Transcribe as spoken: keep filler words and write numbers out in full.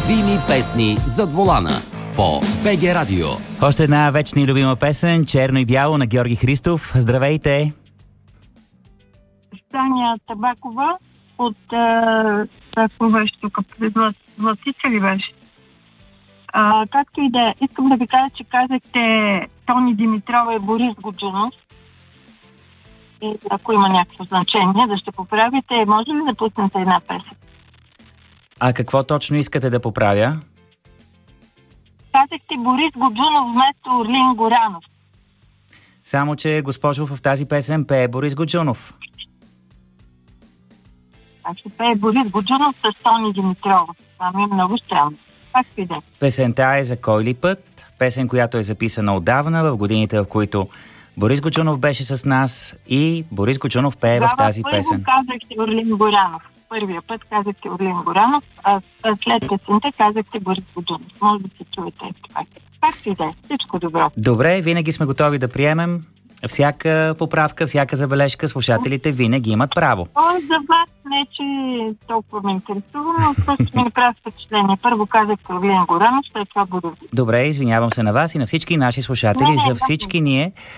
Любими песни зад волана по БГ Радио. Още една вечна и любима песен, черно и бяло, на Георги Христов. Здравейте! Таня Табакова от какво беше тук? Властица ли беше? А, както и да е, искам да ви кажа, че казахте Тони Димитрова и Борис Гуджунов. И ако има някакво значение, да ще поправите, може ли да пуснете една песен? А какво точно искате да поправя? Казахте Борис Гуджунов вместо Орлин Горанов. Само че, госпожо, в тази песен пее Борис Гуджунов. А ще пее Борис Гуджунов с Тони Димитрова. Това ми е много странно. Как си да? Песента е За кой ли път? Песен, която е записана отдавна, в годините, в които Борис Гуджунов беше с нас и Борис Гуджунов пее в тази първо песен. Казахте Орлин Горанов. Първия път казахте Орлин Горанов, а след песента казахте Борис Гуджунов. Може да се чуете това. Как си да? Всичко добро. Добре, винаги сме готови да приемем всяка поправка, всяка забележка. Слушателите винаги имат право. О, за вас не, че толкова ме интересува, но просто ми направи впечатление. Първо казахте Орлин Горанов, след това Борис. Добре, извинявам се на вас и на всички наши слушатели. Не, За всички ние